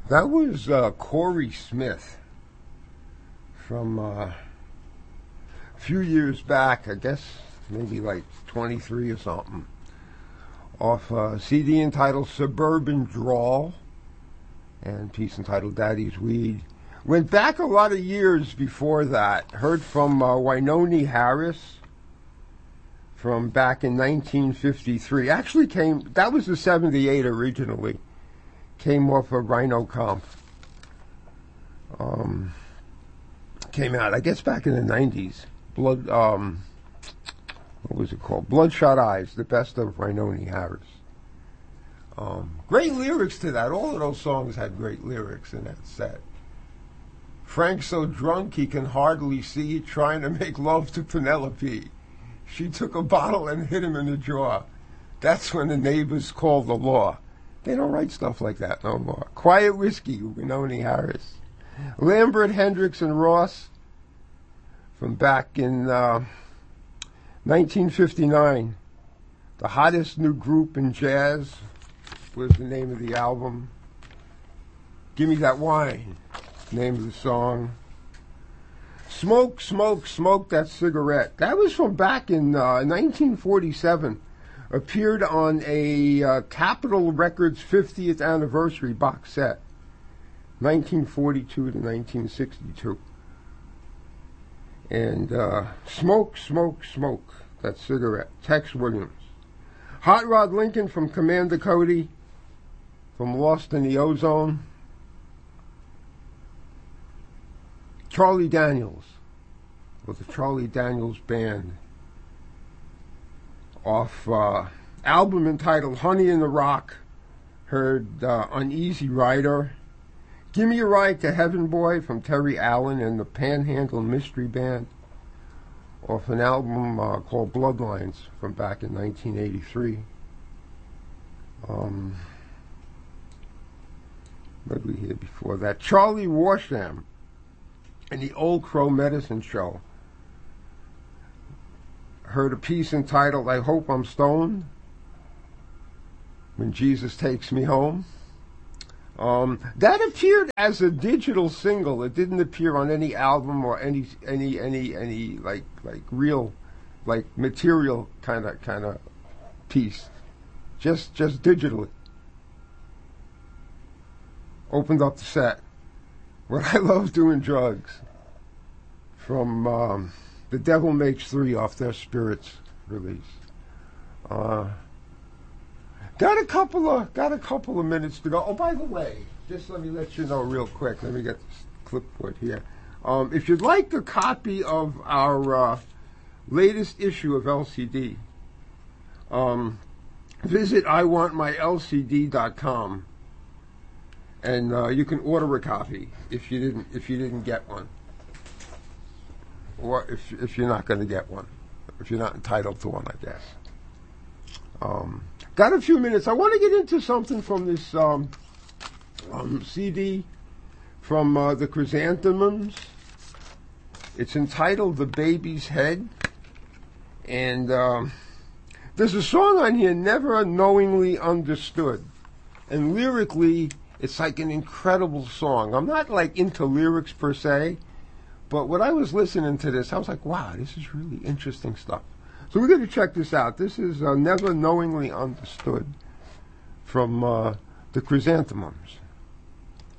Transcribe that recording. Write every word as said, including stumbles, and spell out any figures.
That was uh, Corey Smith from uh, a few years back, I guess maybe like twenty-three or something, off a C D entitled Suburban Drawl and piece entitled Daddy's Weed. Went back a lot of years before that. Heard from uh, Wynonie Harris from back in nineteen fifty-three. Actually came, that was the seventy-eight originally. Came off of Rhino Comp. Um, came out, I guess, back in the nineties. Blood, um, what was it called? Bloodshot Eyes, the best of Wynonie Harris. Um, great lyrics to that. All of those songs had great lyrics in that set. Frank's so drunk he can hardly see, trying to make love to Penelope. She took a bottle and hit him in the jaw. That's when the neighbors called the law. They don't write stuff like that no more. Quiet Whiskey, Wynonie Harris. Lambert, Hendricks, and Ross from back in uh, nineteen fifty-nine. The Hottest New Group in Jazz was the name of the album. Give Me That Wine, name of the song. Smoke, Smoke, Smoke That Cigarette. That was from back in uh, nineteen forty-seven. Appeared on a uh, Capitol Records fiftieth anniversary box set, nineteen forty-two to nineteen sixty-two. And uh, Smoke, Smoke, Smoke That Cigarette. Tex Williams. Hot Rod Lincoln from Commander Cody, from Lost in the Ozone. Charlie Daniels, with the Charlie Daniels Band, off uh, album entitled Honey in the Rock. Heard uh, Uneasy Rider. Gimme a Ride to Heaven Boy from Terry Allen and the Panhandle Mystery Band, off an album uh, called Bloodlines from back in nineteen eighty-three. Um, what did we hear before that? Charlie Warsham and the Old Crow Medicine Show. Heard a piece entitled I Hope I'm Stoned When Jesus Takes Me Home. Um, that appeared as a digital single. It didn't appear on any album or any any any any like like real like material kind of kind of piece. Just just digitally. Opened up the set. What I Love Doing Drugs from um, The Devil Makes Three off their Spirits release. Uh, got a couple of got a couple of minutes to go. Oh, by the way, just let me let you know real quick. Let me get this clipboard here. Um, if you'd like a copy of our uh, latest issue of L C D, um, visit I want my L C D dot com, and uh, you can order a copy if you didn't if you didn't get one. Or if if you're not going to get one, if you're not entitled to one, I guess. Um, got a few minutes. I want to get into something from this um, um, C D from uh, the Chrysanthemums. It's entitled "The Baby's Head," and um, there's a song on here, "Never Knowingly Understood," and lyrically, it's like an incredible song. I'm not like into lyrics per se. But when I was listening to this, I was like, wow, this is really interesting stuff. So we're going to check this out. This is uh, Never Knowingly Understood from uh, the Chrysanthemums.